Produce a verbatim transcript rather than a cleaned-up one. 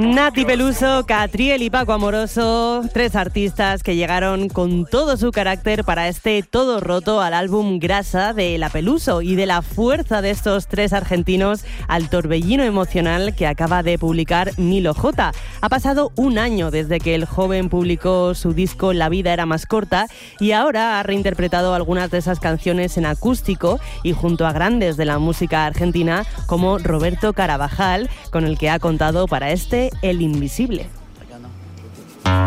Nati Peluso, Catriel y Paco Amoroso, tres artistas que llegaron con todo su carácter para este Todo Roto al álbum Grasa de La Peluso, y de la fuerza de estos tres argentinos al torbellino emocional que acaba de publicar Nilo J. Ha pasado un año desde que el joven publicó su disco La vida era más corta y ahora ha reinterpretado algunas de esas canciones en acústico y junto a grandes de la música argentina como Roberto Carabajal, con el que ha contado para este El Invisible.